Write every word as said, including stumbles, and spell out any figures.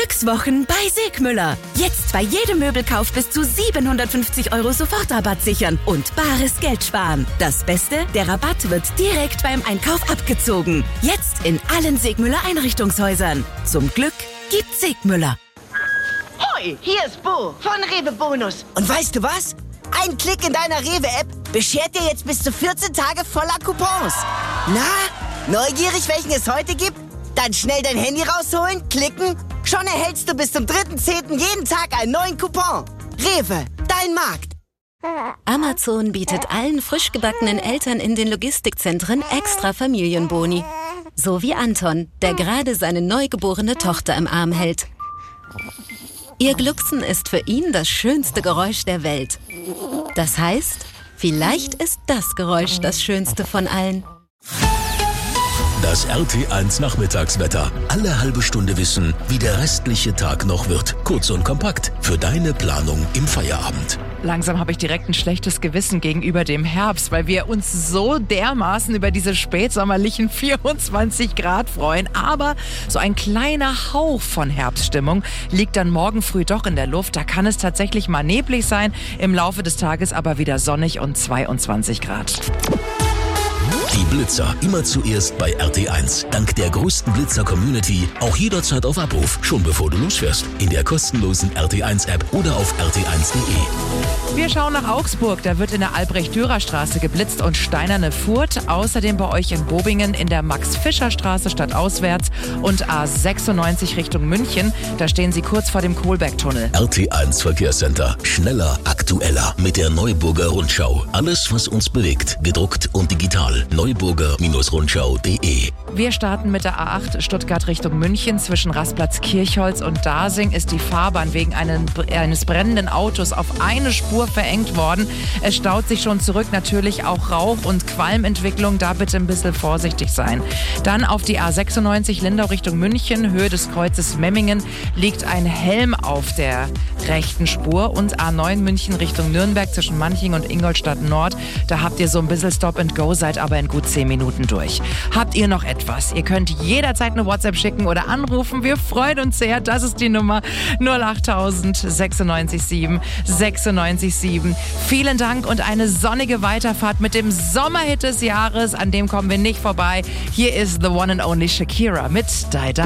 Glückswochen bei Segmüller. Jetzt bei jedem Möbelkauf bis zu siebenhundertfünfzig Euro Sofortrabatt sichern und bares Geld sparen. Das Beste, der Rabatt wird direkt beim Einkauf abgezogen. Jetzt in allen Segmüller Einrichtungshäusern. Zum Glück gibt's Segmüller. Hoi, hier ist Bo von Rewe Bonus. Und weißt du was? Ein Klick in deiner Rewe-App beschert dir jetzt bis zu vierzehn Tage voller Coupons. Na, neugierig, welchen es heute gibt? Dann schnell dein Handy rausholen, klicken. Schon erhältst du bis zum dritten zehnten jeden Tag einen neuen Coupon. Rewe, dein Markt. Amazon bietet allen frisch gebackenen Eltern in den Logistikzentren extra Familienboni. So wie Anton, der gerade seine neugeborene Tochter im Arm hält. Ihr Glucksen ist für ihn das schönste Geräusch der Welt. Das heißt, vielleicht ist das Geräusch das schönste von allen. Das R T eins Nachmittagswetter. Alle halbe Stunde wissen, wie der restliche Tag noch wird. Kurz und kompakt für deine Planung im Feierabend. Langsam habe ich direkt ein schlechtes Gewissen gegenüber dem Herbst, weil wir uns so dermaßen über diese spätsommerlichen vierundzwanzig Grad freuen. Aber so ein kleiner Hauch von Herbststimmung liegt dann morgen früh doch in der Luft. Da kann es tatsächlich mal neblig sein, im Laufe des Tages aber wieder sonnig und zweiundzwanzig Grad. Die Blitzer immer zuerst bei R T eins. Dank der größten Blitzer-Community auch jederzeit auf Abruf, schon bevor du losfährst. In der kostenlosen R T eins App oder auf r t eins punkt d e. Wir schauen nach Augsburg. Da wird in der Albrecht-Dürer-Straße geblitzt und Steinerne Furt. Außerdem bei euch in Bobingen in der Max-Fischer-Straße stadtauswärts und A sechsundneunzig Richtung München. Da stehen sie kurz vor dem Kohlbergtunnel. R T eins Verkehrscenter. Schneller, aktueller mit der Neuburger Rundschau. Alles, was uns bewegt. Gedruckt und digital. neuburger Rundschau punkt de. Wir starten mit der A acht Stuttgart Richtung München. Zwischen Rastplatz Kirchholz und Dasing ist die Fahrbahn wegen einen, eines brennenden Autos auf eine Spur verengt worden. Es staut sich schon zurück, natürlich auch Rauch- und Qualmentwicklung. Da bitte ein bisschen vorsichtig sein. Dann auf die A sechsundneunzig Lindau Richtung München. Höhe des Kreuzes Memmingen liegt ein Helm auf der rechten Spur. Und A neun München Richtung Nürnberg zwischen Manching und Ingolstadt Nord. Da habt ihr so ein bisschen Stop and Go, seid aber in gut zehn Minuten durch. Habt ihr noch etwas? Ihr könnt jederzeit eine WhatsApp schicken oder anrufen. Wir freuen uns sehr. Das ist die Nummer null acht null null sechs sieben sechs sieben sieben. Vielen Dank und eine sonnige Weiterfahrt mit dem Sommerhit des Jahres. An dem kommen wir nicht vorbei. Hier ist the one and only Shakira mit Die Die.